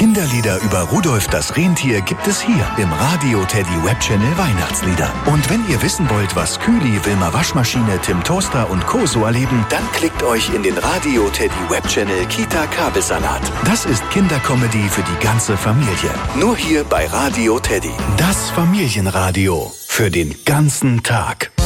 Kinderlieder über Rudolf das Rentier gibt es hier im Radio Teddy Webchannel Weihnachtslieder. Und wenn ihr wissen wollt, was Kühli, Wilma Waschmaschine, Tim Toaster und Co. so erleben, dann klickt euch in den Radio Teddy Webchannel Kita Kabelsalat. Das ist Kindercomedy für die ganze Familie. Nur hier bei Radio Teddy. Das Familienradio für den ganzen Tag.